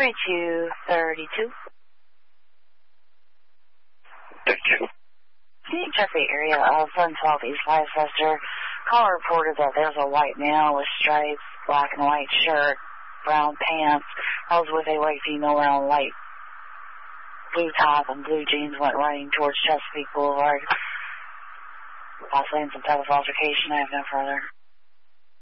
3232. Thank you. Can you check the area of 712 East Leicester? Caller reported that there's a white male with stripes, black and white shirt, brown pants. I was with a white female wearing light blue top and blue jeans, went running towards Chesapeake Boulevard. Possibly in some type of altercation. I have no further.